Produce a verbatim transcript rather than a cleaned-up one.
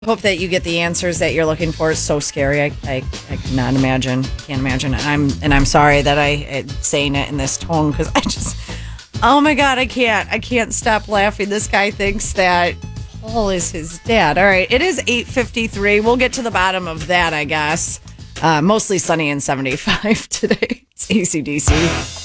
Hope that you get the answers that you're looking for. It's so scary. I, I, I cannot imagine. Can't imagine. And I'm and I'm sorry that I am saying it in this tone because I just, oh my God, I can't. I can't stop laughing. This guy thinks that Paul is his dad. All right, it is eight fifty-three. We'll get to the bottom of that, I guess. Uh, mostly sunny and seventy-five today. It's A C D C.